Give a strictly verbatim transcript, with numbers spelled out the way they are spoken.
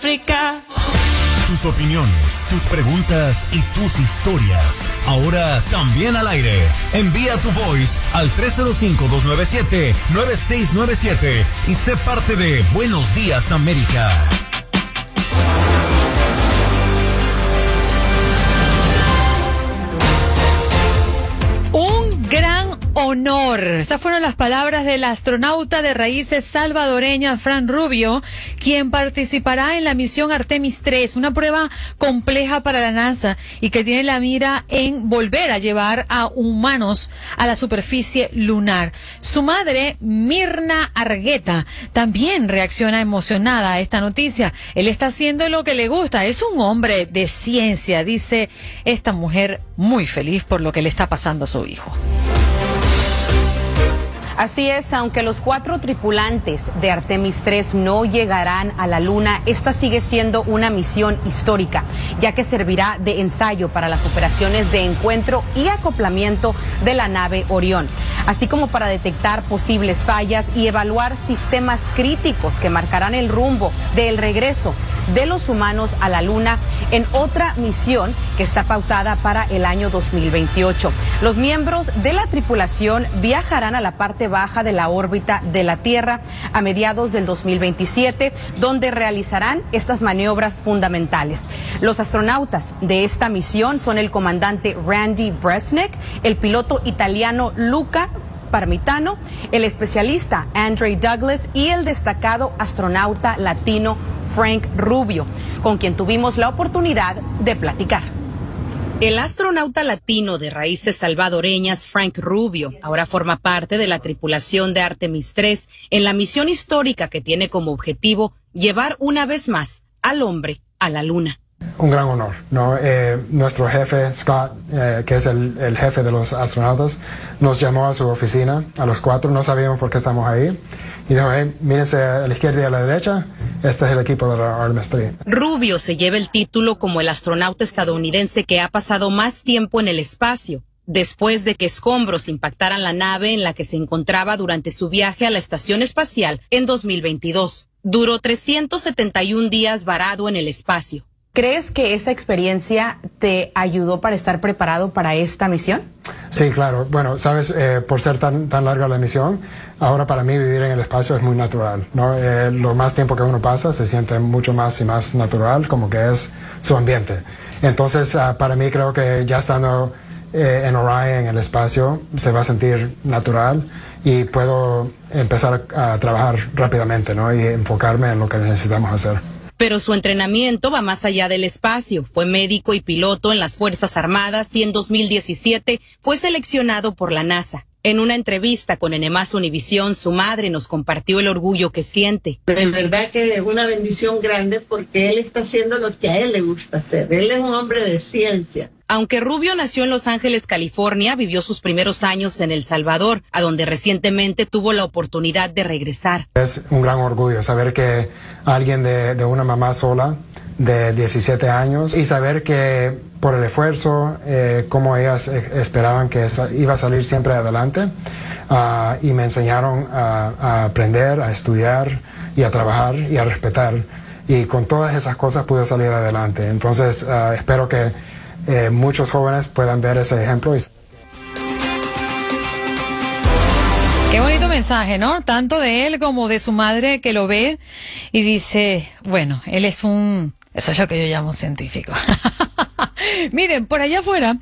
África. Tus opiniones, tus preguntas y tus historias. Ahora también al aire. Envía tu voice al tres cero cinco, dos nueve siete, nueve seis nueve siete y sé parte de Buenos Días América. Un gran honor. Esas fueron las palabras del astronauta de raíces salvadoreñas, Frank Rubio, quien participará en la misión Artemis tres, una prueba compleja para la NASA y que tiene la mira en volver a llevar a humanos a la superficie lunar. Su madre, Mirna Argueta, también reacciona emocionada a esta noticia. Él está haciendo lo que le gusta. Es un hombre de ciencia, dice esta mujer, muy feliz por lo que le está pasando a su hijo. Así es, aunque los cuatro tripulantes de Artemis tres no llegarán a la Luna, esta sigue siendo una misión histórica, ya que servirá de ensayo para las operaciones de encuentro y acoplamiento de la nave Orión, así como para detectar posibles fallas y evaluar sistemas críticos que marcarán el rumbo del regreso de los humanos a la Luna en otra misión que está pautada para el año dos mil veintiocho. Los miembros de la tripulación viajarán a la parte baja de la órbita de la Tierra a mediados del dos mil veintisiete, donde realizarán estas maniobras fundamentales. Los astronautas de esta misión son el comandante Randy Bresnik, el piloto italiano Luca Parmitano, el especialista Andre Douglas y el destacado astronauta latino Frank Rubio, con quien tuvimos la oportunidad de platicar. El astronauta latino de raíces salvadoreñas, Frank Rubio, ahora forma parte de la tripulación de Artemis tres en la misión histórica que tiene como objetivo llevar una vez más al hombre a la Luna. Un gran honor, ¿no? Eh, nuestro jefe, Scott, eh, que es el, el jefe de los astronautas, nos llamó a su oficina, a los cuatro, no sabíamos por qué estamos ahí, y dijo, hey, mírense a la izquierda y a la derecha, este es el equipo de la Artemis tres. Rubio se lleva el título como el astronauta estadounidense que ha pasado más tiempo en el espacio, después de que escombros impactaran la nave en la que se encontraba durante su viaje a la Estación Espacial en dos mil veintidós. Duró trescientos setenta y un días varado en el espacio. ¿Crees que esa experiencia te ayudó para estar preparado para esta misión? Sí, claro. Bueno, sabes, eh, por ser tan, tan larga la misión, ahora para mí vivir en el espacio es muy natural, ¿no? Eh, lo más tiempo que uno pasa se siente mucho más y más natural, como que es su ambiente. Entonces, uh, para mí creo que ya estando eh, en Orion, en el espacio, se va a sentir natural y puedo empezar a, a trabajar rápidamente, ¿no? Y enfocarme en lo que necesitamos hacer. Pero su entrenamiento va más allá del espacio. Fue médico y piloto en las Fuerzas Armadas y en dos mil diecisiete fue seleccionado por la NASA. En una entrevista con N más Univisión, su madre nos compartió el orgullo que siente. De verdad que es una bendición grande porque él está haciendo lo que a él le gusta hacer. Él es un hombre de ciencia. Aunque Rubio nació en Los Ángeles, California, vivió sus primeros años en El Salvador, a donde recientemente tuvo la oportunidad de regresar. Es un gran orgullo saber que alguien de, de una mamá sola de diecisiete años y saber que por el esfuerzo, eh, como ellas esperaban que iba a salir siempre adelante uh, y me enseñaron a, a aprender, a estudiar y a trabajar y a respetar y con todas esas cosas pude salir adelante. Entonces uh, espero que eh, muchos jóvenes puedan ver ese ejemplo. Y... Qué bonito mensaje, ¿no? Tanto de él como de su madre que lo ve y dice, bueno, él es un, eso es lo que yo llamo científico. Miren, por allá afuera